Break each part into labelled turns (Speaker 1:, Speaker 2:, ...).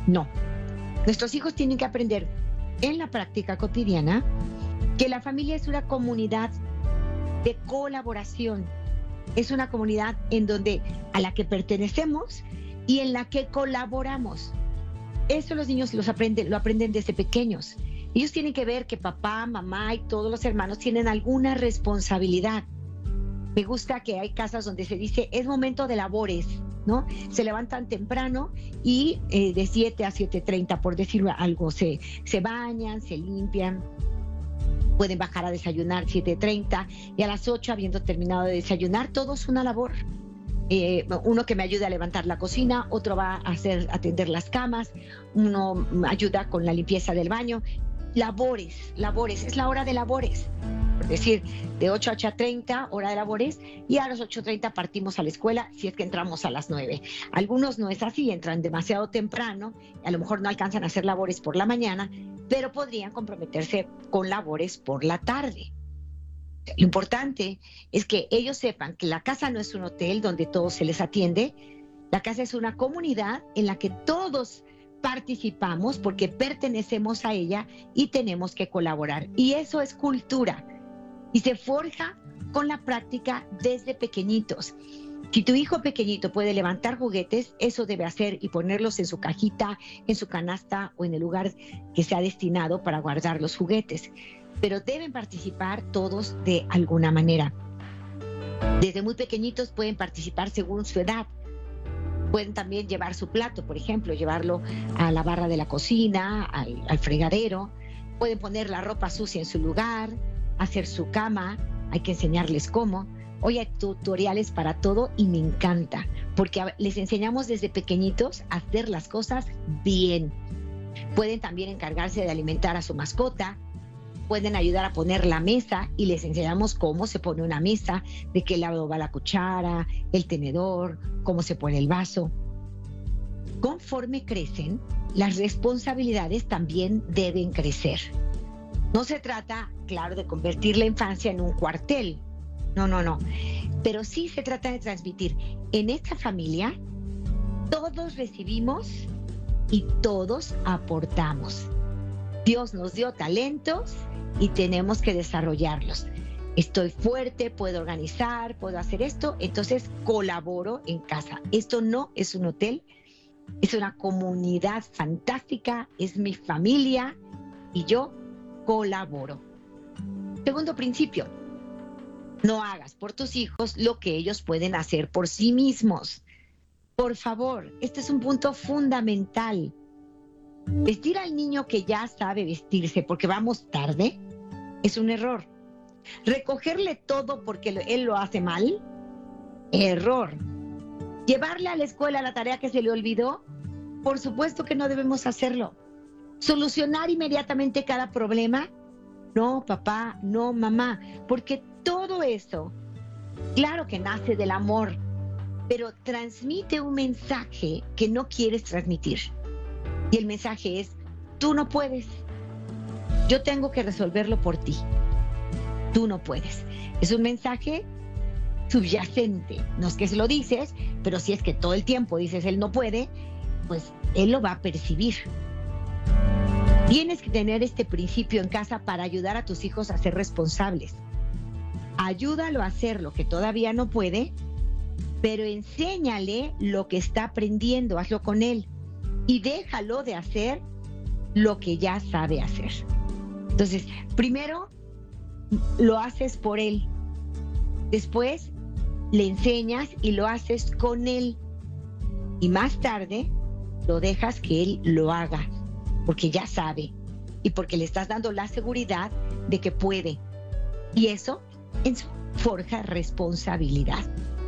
Speaker 1: No. Nuestros hijos tienen que aprender en la práctica cotidiana que la familia es una comunidad de colaboración. Es una comunidad en donde a la que pertenecemos y en la que colaboramos. Eso los niños lo aprenden desde pequeños. Ellos tienen que ver que papá, mamá y todos los hermanos tienen alguna responsabilidad. Me gusta que hay casas donde se dice, es momento de labores, ¿no? Se levantan temprano y de 7 a 7:30, por decir algo, se bañan, se limpian, pueden bajar a desayunar 7:30 y a las 8, habiendo terminado de desayunar, todo es una labor. Uno que me ayude a levantar la cocina, otro va a atender las camas, uno ayuda con la limpieza del baño. Labores, es la hora de labores. Por decir, de 8 a 8:30, hora de labores, y a las 8:30 partimos a la escuela, si es que entramos a las 9. Algunos no es así, entran demasiado temprano, a lo mejor no alcanzan a hacer labores por la mañana, pero podrían comprometerse con labores por la tarde. Lo importante es que ellos sepan que la casa no es un hotel donde todos se les atiende. La casa es una comunidad en la que todos participamos porque pertenecemos a ella y tenemos que colaborar. Y eso es cultura y se forja con la práctica desde pequeñitos. Si tu hijo pequeñito puede levantar juguetes, eso debe hacer y ponerlos en su cajita, en su canasta o en el lugar que sea destinado para guardar los juguetes. Pero deben participar todos de alguna manera. Desde muy pequeñitos pueden participar según su edad. Pueden también llevar su plato, por ejemplo, llevarlo a la barra de la cocina, al fregadero. Pueden poner la ropa sucia en su lugar, hacer su cama. Hay que enseñarles cómo. Hoy hay tutoriales para todo y me encanta, porque les enseñamos desde pequeñitos a hacer las cosas bien. Pueden también encargarse de alimentar a su mascota. Pueden ayudar a poner la mesa y les enseñamos cómo se pone una mesa, de qué lado va la cuchara, el tenedor, cómo se pone el vaso. Conforme crecen, las responsabilidades también deben crecer. No se trata, claro, de convertir la infancia en un cuartel. No. Pero sí se trata de transmitir. En esta familia, todos recibimos y todos aportamos. Dios nos dio talentos y tenemos que desarrollarlos. Estoy fuerte, puedo organizar, puedo hacer esto, entonces colaboro en casa. Esto no es un hotel, es una comunidad fantástica, es mi familia y yo colaboro. Segundo principio, no hagas por tus hijos lo que ellos pueden hacer por sí mismos. Por favor, este es un punto fundamental. Vestir al niño que ya sabe vestirse porque vamos tarde es un error. Recogerle todo porque él lo hace mal, error. Llevarle a la escuela la tarea que se le olvidó, por supuesto que no debemos hacerlo. Solucionar inmediatamente cada problema, no papá, no mamá, porque todo eso, claro que nace del amor, pero transmite un mensaje que no quieres transmitir. Y el mensaje es, tú no puedes, yo tengo que resolverlo por ti, tú no puedes. Es un mensaje subyacente, no es que se lo dices, pero si es que todo el tiempo dices él no puede, pues él lo va a percibir. Tienes que tener este principio en casa para ayudar a tus hijos a ser responsables. Ayúdalo a hacer lo que todavía no puede, pero enséñale lo que está aprendiendo, hazlo con él. Y déjalo de hacer lo que ya sabe hacer. Entonces, primero lo haces por él. Después le enseñas y lo haces con él. Y más tarde lo dejas que él lo haga, porque ya sabe y porque le estás dando la seguridad de que puede. Y eso forja responsabilidad.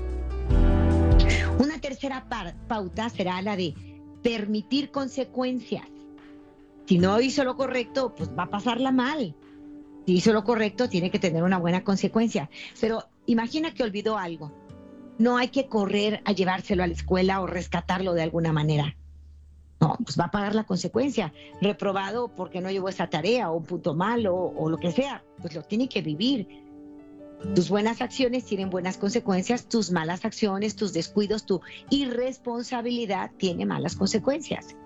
Speaker 1: Una tercera pauta será la de permitir consecuencias. Si no hizo lo correcto, pues va a pasarla mal. Si hizo lo correcto, tiene que tener una buena consecuencia. Pero imagina que olvidó algo. No hay que correr a llevárselo a la escuela o rescatarlo de alguna manera. No, pues va a pagar la consecuencia. Reprobado porque no llevó esa tarea o un punto malo o lo que sea, pues lo tiene que vivir. Tus buenas acciones tienen buenas consecuencias, tus malas acciones, tus descuidos, tu irresponsabilidad tiene malas consecuencias.